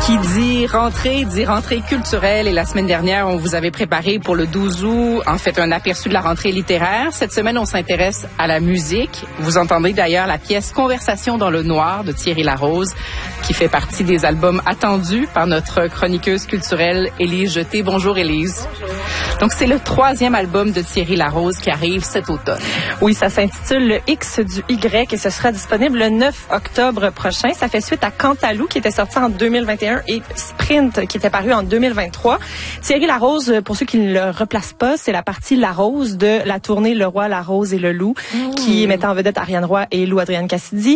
Qui dit rentrée culturelle. Et la semaine dernière, on vous avait préparé pour le 12 août, en fait, un aperçu de la rentrée littéraire. Cette semaine, on s'intéresse à la musique. Vous entendez d'ailleurs la pièce Conversation dans le noir de Thierry Larose, qui fait partie des albums attendus par notre chroniqueuse culturelle Élise Jeté. Bonjour Élise. Bonjour. Donc, c'est le 3e album de Thierry Larose qui arrive cet automne. Oui, ça s'intitule Le X du Y et ce sera disponible le 9 octobre prochain. Ça fait suite à Cantalou qui était sorti en 2021 et Sprint qui était paru en 2023. Thierry Larose, pour ceux qui ne le replacent pas, c'est la partie Larose de la tournée Le Roi, la Rose et le Loup qui mettait en vedette Ariane Roy et Lou Adrienne Cassidy.